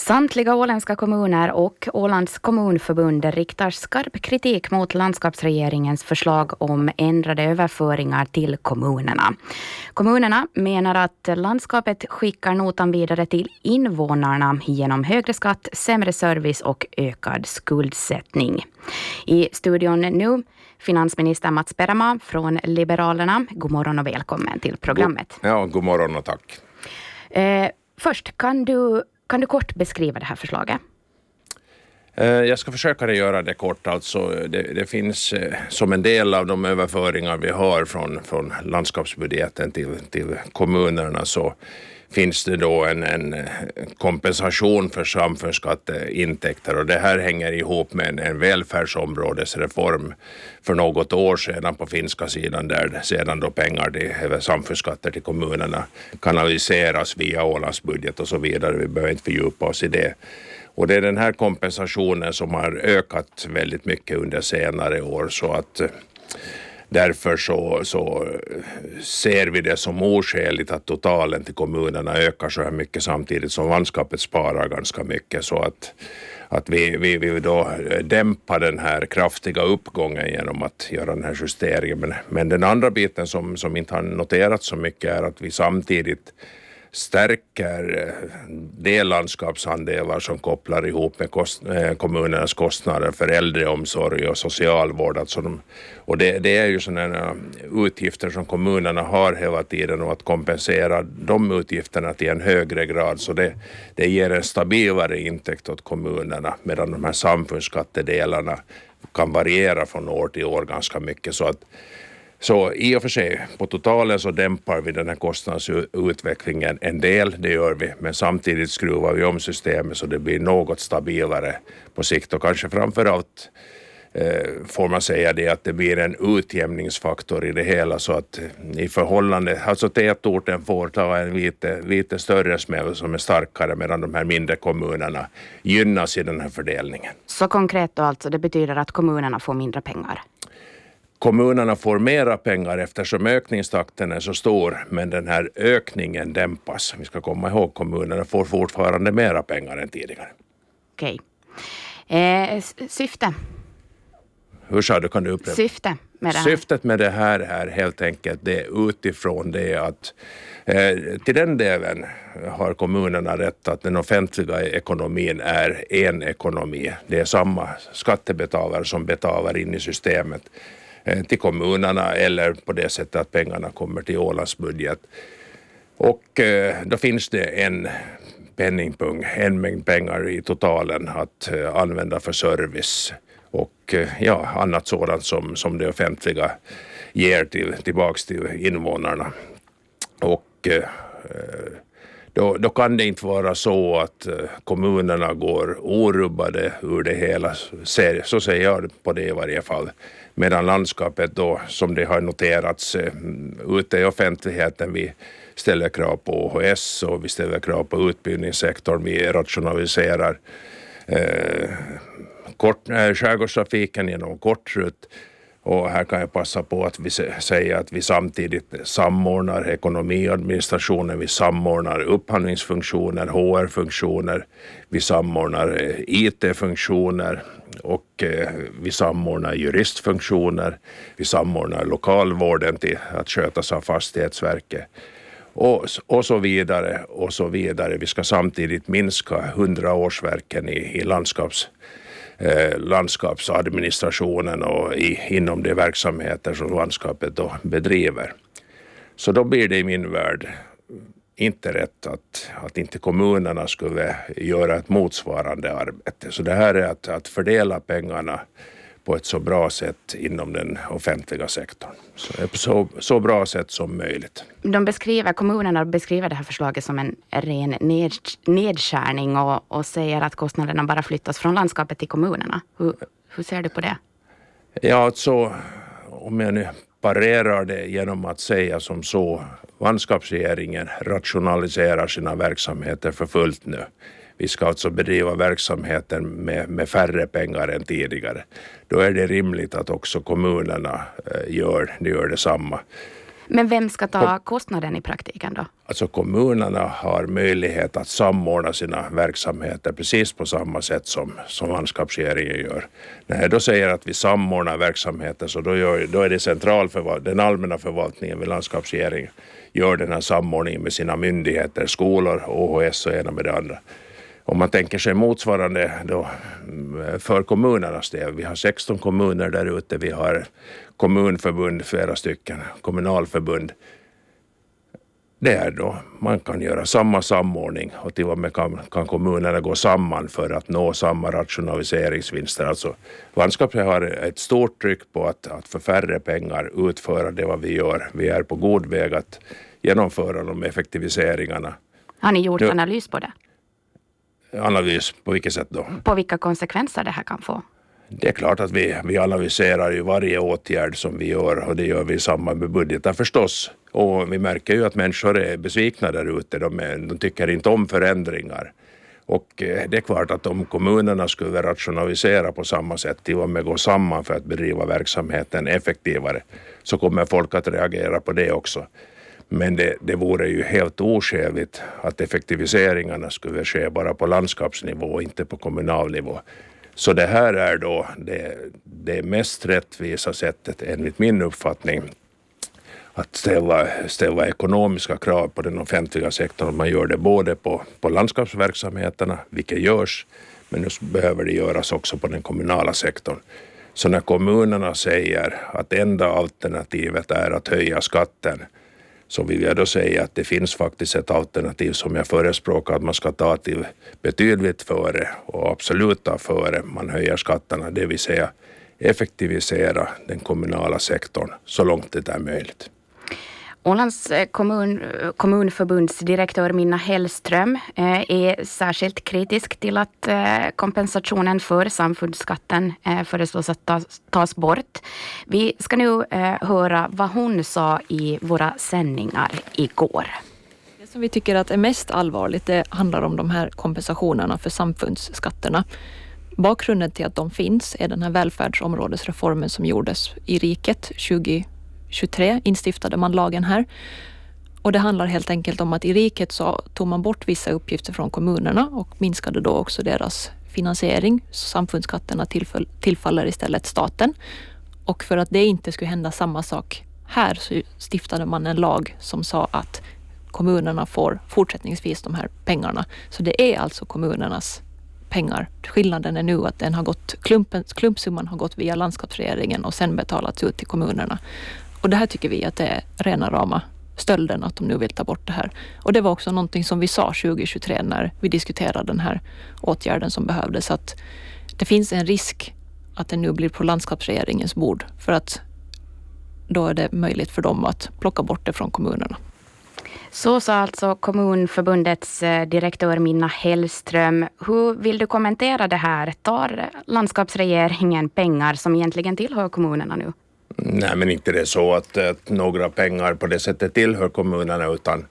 Samtliga åländska kommuner och Ålands kommunförbund riktar skarp kritik mot landskapsregeringens förslag om ändrade överföringar till kommunerna. Kommunerna menar att landskapet skickar notan vidare till invånarna genom högre skatt, sämre service och ökad skuldsättning. I studion nu finansminister Mats Perama från Liberalerna. God morgon och välkommen till programmet. God morgon och tack. Först, kan du kort beskriva det här förslaget? Jag ska försöka göra det kort. Alltså, det finns som en del av de överföringar vi har från landskapsbudgeten till kommunerna, så finns det då en kompensation för samfundsskatteintäkter, och det här hänger ihop med en välfärdsområdesreform för något år sedan på finska sidan, där sedan då pengar till samfundsskatter till kommunerna kanaliseras via Ålands budget och så vidare. Vi behöver inte fördjupa oss i det. Och det är den här kompensationen som har ökat väldigt mycket under senare år, så att därför så ser vi det som oskäligt att totalen till kommunerna ökar så här mycket samtidigt som landskapet sparar ganska mycket, så att vi vill då dämpa den här kraftiga uppgången genom att göra den här justeringen. Men den andra biten som inte har noterats så mycket är att vi samtidigt stärker de landskapsandelar som kopplar ihop med kommunernas kostnader för äldreomsorg och socialvård. Alltså och det är ju sådana utgifter som kommunerna har hela tiden, och att kompensera de utgifterna till en högre grad, så det ger en stabilare intäkt åt kommunerna, medan de här samfundsskattedelarna kan variera från år till år ganska mycket. Så i och för sig, på totalen så dämpar vi den här kostnadsutvecklingen en del, det gör vi, men samtidigt skruvar vi om systemet så det blir något stabilare på sikt, och kanske framförallt får man säga det att det blir en utjämningsfaktor i det hela, så att i förhållande, alltså tätorten får ta en lite större smäll som är starkare, medan de här mindre kommunerna gynnas i den här fördelningen. Så konkret då, alltså, det betyder att kommunerna får mindre pengar? Kommunerna får mera pengar eftersom ökningstakten är så stor, men den här ökningen dämpas. Vi ska komma ihåg, kommunerna får fortfarande mera pengar än tidigare. Okej. Syfte? Hur sa du, kan du upprepa? Syfte med det här? Syftet med det här är helt enkelt det utifrån det att till den delen har kommunerna rätt att den offentliga ekonomin är en ekonomi. Det är samma skattebetalare som betalar in i systemet till kommunerna, eller på det sättet att pengarna kommer till Ålands budget. Och då finns det en penningpung, en mängd pengar i totalen att använda för service och annat sådant som det offentliga ger tillbaks till invånarna. Och då kan det inte vara så att kommunerna går orubbade ur det hela, så säger jag på det i varje fall. Medan landskapet då, som det har noterats ute i offentligheten, vi ställer krav på OHS och vi ställer krav på utbildningssektorn, vi rationaliserar skärgårdstrafiken genom kortrut. Och här kan jag passa på att vi säger att vi samtidigt samordnar ekonomiadministrationen, vi samordnar upphandlingsfunktioner, HR-funktioner, vi samordnar IT-funktioner och vi samordnar juristfunktioner, vi samordnar lokalvården till att skötas av Fastighetsverket och så vidare och så vidare. Vi ska samtidigt minska 100 årsverken i landskapsadministrationen och inom de verksamheter som landskapet då bedriver. Så då blir det i min värld inte rätt att inte kommunerna skulle göra ett motsvarande arbete. Så det här är att fördela pengarna på ett så bra sätt inom den offentliga sektorn. Så bra sätt som möjligt. Kommunerna beskriver det här förslaget som en ren nedskärning och säger att kostnaderna bara flyttas från landskapet till kommunerna. Hur ser du på det? Ja, alltså om jag nu parerar det genom att säga som så, landskapsregeringen rationaliserar sina verksamheter för fullt nu. Vi ska alltså bedriva verksamheten med färre pengar än tidigare. Då är det rimligt att också kommunerna gör detsamma. Men vem ska ta kostnaden i praktiken då? Alltså kommunerna har möjlighet att samordna sina verksamheter precis på samma sätt som landskapsregeringen gör. När jag då säger att vi samordnar verksamheter så då är det den allmänna förvaltningen vid landskapsregeringen gör den här samordningen med sina myndigheter, skolor, OHS och ena med det andra. Om man tänker sig motsvarande då för kommunernas del. Vi har 16 kommuner där ute, vi har kommunförbund, flera stycken, kommunalförbund. Det är då man kan göra samma samordning och till och med kan kommunerna gå samman för att nå samma rationaliseringsvinster. Alltså landskapet har ett stort tryck på att för färre pengar utföra det vad vi gör. Vi är på god väg att genomföra de effektiviseringarna. Har ni gjort analys på det? Analys på vilket sätt då? På vilka konsekvenser det här kan få? Det är klart att vi analyserar ju varje åtgärd som vi gör och det gör vi i samband med budgeten förstås. Och vi märker ju att människor är besvikna där ute. De tycker inte om förändringar. Och det är klart att om kommunerna skulle rationalisera på samma sätt, till och med gå samman för att bedriva verksamheten effektivare, så kommer folk att reagera på det också. Men det vore ju helt oskäligt att effektiviseringarna skulle ske bara på landskapsnivå och inte på kommunal nivå. Så det här är då det mest rättvisa sättet enligt min uppfattning att ställa ekonomiska krav på den offentliga sektorn. Man gör det både på landskapsverksamheterna, vilket görs, men nu behöver det göras också på den kommunala sektorn. Så när kommunerna säger att enda alternativet är att höja skatten, så vill jag då säga att det finns faktiskt ett alternativ som jag förespråkar att man ska ta till betydligt före och absolut ta före man höjer skatterna, det vill säga effektivisera den kommunala sektorn så långt det är möjligt. Ålands kommunförbundsdirektör Minna Hellström är särskilt kritisk till att kompensationen för samfundsskatten föreslås att tas bort. Vi ska nu höra vad hon sa i våra sändningar igår. Det som vi tycker att är mest allvarligt, det handlar om de här kompensationerna för samfundsskatterna. Bakgrunden till att de finns är den här välfärdsområdesreformen som gjordes i riket 2023 instiftade man lagen här. Och det handlar helt enkelt om att i riket så tog man bort vissa uppgifter från kommunerna och minskade då också deras finansiering. Så samfundsskatterna tillfaller istället staten. Och för att det inte skulle hända samma sak här så stiftade man en slag som sa att kommunerna får fortsättningsvis de här pengarna. Så det är alltså kommunernas pengar. Skillnaden är nu att den har gått, klumpsumman har gått via landskapsregeringen och sen betalats ut till kommunerna. Och det här tycker vi att det är rena rama stölden att de nu vill ta bort det här. Och det var också någonting som vi sa 2023 när vi diskuterade den här åtgärden som behövdes. Att det finns en risk att det nu blir på landskapsregeringens bord för att då är det möjligt för dem att plocka bort det från kommunerna. Så sa alltså Kommunförbundets direktör Minna Hellström. Hur vill du kommentera det här? Tar landskapsregeringen pengar som egentligen tillhör kommunerna nu? Nej, men inte det är så att några pengar på det sättet tillhör kommunerna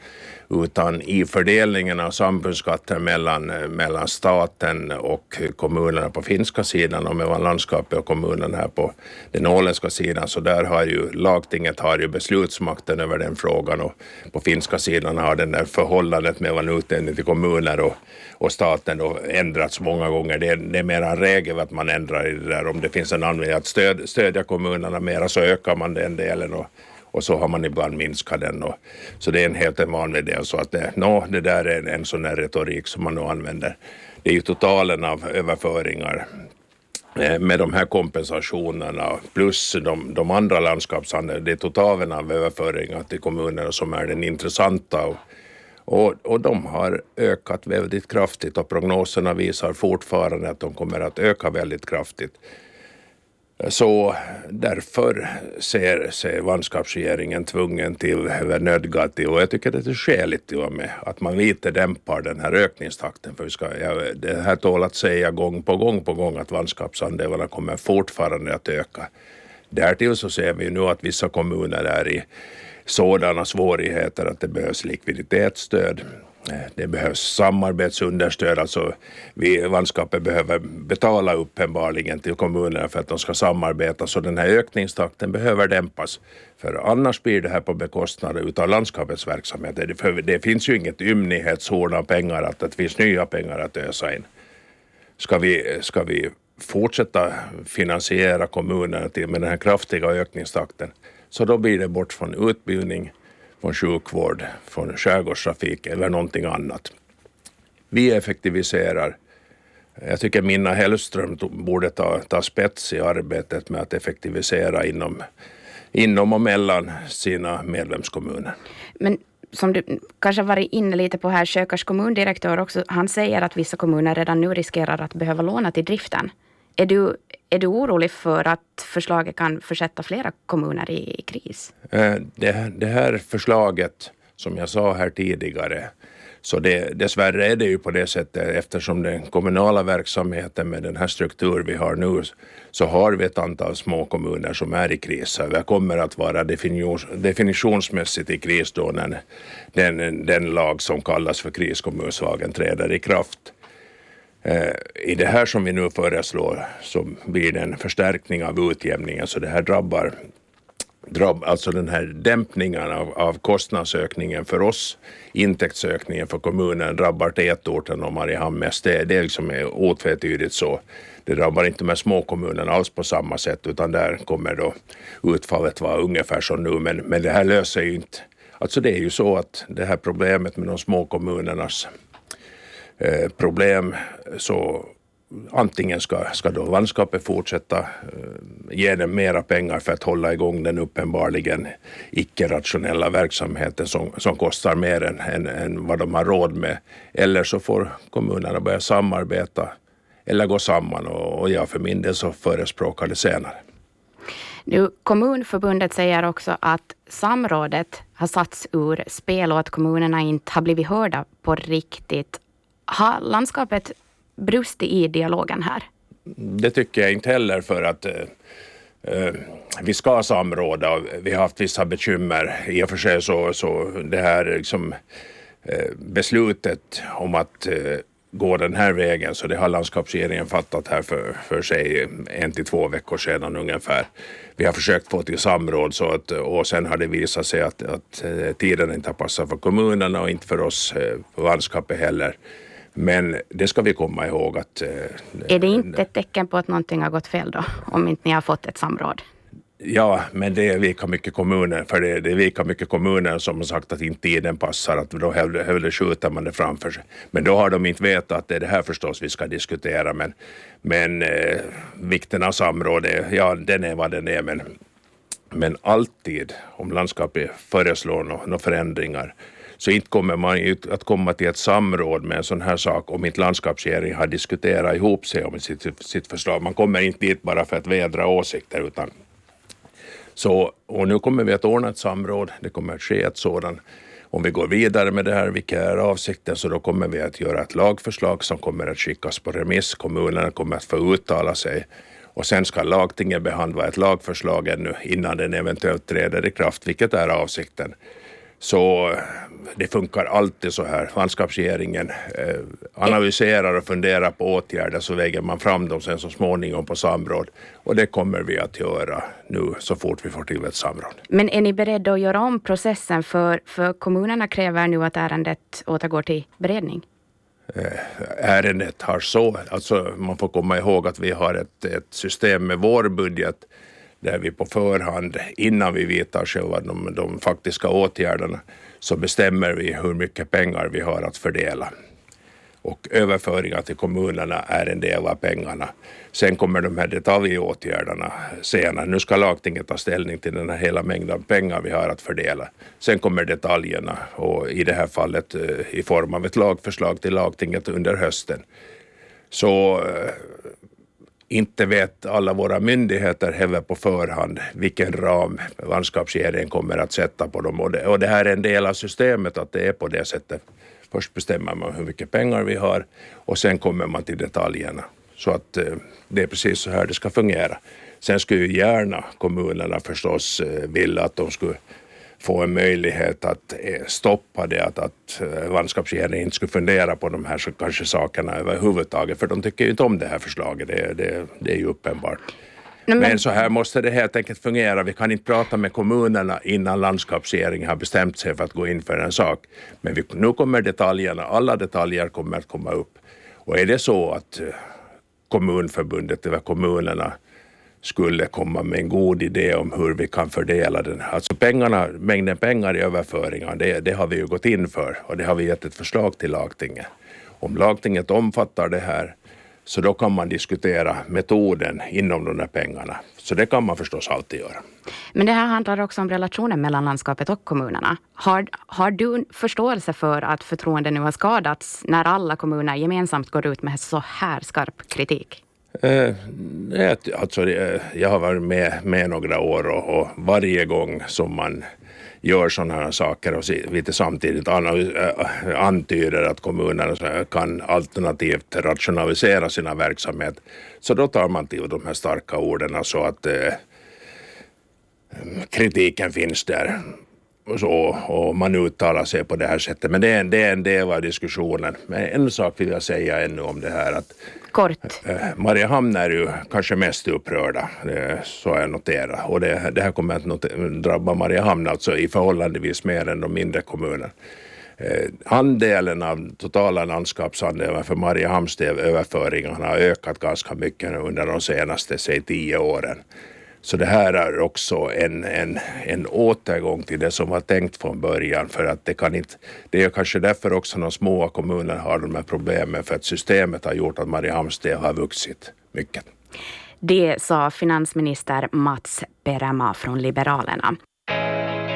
utan i fördelningen av samfundsskatter mellan staten och kommunerna på finska sidan och mellan landskapet och kommunerna här på den åländska sidan, så där har ju lagtinget beslutsmakten över den frågan, och på finska sidan har den där förhållandet mellan utdelning till kommuner och staten då ändrats många gånger. Det är mer en regel att man ändrar i det där. Om det finns en anledning att stödja kommunerna mera så ökar man den delen och så har man ibland minskat den. Så det är en helt vanlig del. Så att det där är en sån här retorik som man nu använder. Det är ju totalen av överföringar med de här kompensationerna plus de andra landskapshandeln. Det är totalen av överföringar till kommunerna som är den intressanta. Och de har ökat väldigt kraftigt och prognoserna visar fortfarande att de kommer att öka väldigt kraftigt. Så därför ser landskapsregeringen tvungen till, eller nödgad till, och jag tycker det är skäligt till och med, att man lite dämpar den här ökningstakten. För det här tål att säga gång på gång att landskapsandelarna kommer fortfarande att öka. Därtill så ser vi nu att vissa kommuner är i sådana svårigheter att det behövs likviditetsstöd. Det behövs samarbetsunderstöd, alltså landskapet behöver betala uppenbarligen till kommunerna för att de ska samarbeta, så den här ökningstakten behöver dämpas, för annars blir det här på bekostnad utav landskapets verksamhet. Det finns ju inget ymnighetshorn av pengar att det finns nya pengar att ösa in. Ska vi fortsätta finansiera kommunerna med den här kraftiga ökningstakten, så då blir det bort från utbildning, från sjukvård, från skärgårdstrafik eller någonting annat. Vi effektiviserar. Jag tycker Minna Hellström borde ta spets i arbetet med att effektivisera inom och mellan sina medlemskommuner. Men som du kanske varit inne lite på här, Kökars kommundirektör också, han säger att vissa kommuner redan nu riskerar att behöva låna till driften. Är du orolig för att förslaget kan försätta flera kommuner i kris? Det här förslaget, som jag sa här tidigare, så dessvärre är det ju på det sättet, eftersom den kommunala verksamheten med den här struktur vi har nu, så har vi ett antal små kommuner som är i kris. Vi kommer att vara definitionsmässigt i kris då när den lag som kallas för kriskommunslagen träder i kraft. I det här som vi nu föreslår så blir det en förstärkning av utjämningen, så det här drabbar alltså den här dämpningen av kostnadsökningen för oss, intäktsökningen för kommunen drabbar tätorten och Mariehamn mest. Det är liksom otvetydigt så. Det drabbar inte de små kommunerna alls på samma sätt, utan där kommer då utfallet vara ungefär som nu, men det här löser ju inte. Alltså det är ju så att det här problemet med de små kommunernas problem, så antingen ska då landskapet fortsätta ge dem mera pengar för att hålla igång den uppenbarligen icke-rationella verksamheten som kostar mer än vad de har råd med, eller så får kommunerna börja samarbeta eller gå samman, och jag för min del så förespråkar det senare. Nu, Kommunförbundet säger också att samrådet har satts ur spel och att kommunerna inte har blivit hörda på riktigt. Har landskapet brustit i dialogen här? Det tycker jag inte heller, för att vi ska samråda. Vi har haft vissa bekymmer. I och för sig så det här liksom, beslutet om att gå den här vägen, så det har landskapsregeringen fattat här för sig 1 till 2 veckor sedan ungefär. Vi har försökt få till samråd, och sen har det visat sig att tiden inte har passat för kommunerna och inte för oss på landskapet heller. Men det ska vi komma ihåg att... Är det inte ett tecken på att någonting har gått fel då, om inte ni har fått ett samråd? Ja, men det är lika mycket kommuner, för det är lika mycket kommuner som har sagt att inte tiden passar, att då hellre skjuter man det framför sig. Men då har de inte vetat att det är det här förstås vi ska diskutera, men vikten av samråd, ja, den är vad den är, men alltid om landskapet föreslår några förändringar, så inte kommer man att komma till ett samråd med en sån här sak om inte landskapsregeringen har diskuterat ihop sig om sitt förslag. Man kommer inte dit bara för att vädra åsikter, utan så, och nu kommer vi att ordna ett samråd. Det kommer att ske ett sådant. Om vi går vidare med det här, vilka är avsikten, så då kommer vi att göra ett lagförslag som kommer att skickas på remiss. Kommunerna kommer att få uttala sig. Och sen ska lagtinget behandla ett lagförslag ännu innan den eventuellt träder i kraft, vilket är avsikten. Så det funkar alltid så här. Landskapsregeringen analyserar och funderar på åtgärder, så lägger man fram dem sen så småningom på samråd. Och det kommer vi att göra nu så fort vi får till ett samråd. Men är ni beredda att göra om processen, för kommunerna kräver nu att ärendet återgår till beredning? Ärendet har alltså man får komma ihåg att vi har ett system med vår budget, där vi på förhand, innan vi vidtar själva de faktiska åtgärderna, så bestämmer vi hur mycket pengar vi har att fördela. Och överföringar till kommunerna är en del av pengarna. Sen kommer de här detaljåtgärderna senare. Nu ska lagtinget ta ställning till den här hela mängden pengar vi har att fördela. Sen kommer detaljerna, och i det här fallet i form av ett lagförslag till lagtinget under hösten. Så inte vet alla våra myndigheter heller på förhand vilken ram landskapsregeringen kommer att sätta på dem. Och det här är en del av systemet, att det är på det sättet. Först bestämmer man hur mycket pengar vi har, och sen kommer man till detaljerna. Så att det är precis så här det ska fungera. Sen skulle ju gärna kommunerna förstås vilja att de skulle få en möjlighet att stoppa det, att landskapsregeringen inte skulle fundera på de här kanske sakerna överhuvudtaget, för de tycker ju inte om det här förslaget, det är ju uppenbart. Men så här måste det helt enkelt fungera. Vi kan inte prata med kommunerna innan landskapsregeringen har bestämt sig för att gå in för en sak. Men nu kommer detaljerna, alla detaljer kommer att komma upp. Och är det så att kommunförbundet eller kommunerna skulle komma med en god idé om hur vi kan fördela den. Alltså mängden pengar i överföringar, det har vi ju gått in för, och det har vi gett ett förslag till lagtinget. Om lagtinget omfattar det här, så då kan man diskutera metoden inom de där pengarna. Så det kan man förstås alltid göra. Men det här handlar också om relationen mellan landskapet och kommunerna. Har du förståelse för att förtroende nu har skadats när alla kommuner gemensamt går ut med så här skarp kritik? Jag har varit med några år och varje gång som man gör sådana här saker och lite samtidigt antyder att kommunerna kan alternativt rationalisera sina verksamhet, så då tar man till de här starka orden så att kritiken finns där. Och man uttalar sig på det här sättet. Men det är en del av diskussionen. Men en sak vill jag säga ännu om det här. Att kort. Mariehamn är ju kanske mest upprörda. Så har jag noterat. Och det här kommer att drabba Mariehamn alltså i förhållandevis mer än de mindre kommunerna. Andelen av totala landskapsandelen för Mariehamns överföringarna har ökat ganska mycket under de senaste 10 åren. Så det här är också en återgång till det som var tänkt från början, för att det är kanske därför också de små kommuner har de här problemen, för att systemet har gjort att Mariehamns del har vuxit mycket. Det sa finansminister Mats Perama från Liberalerna.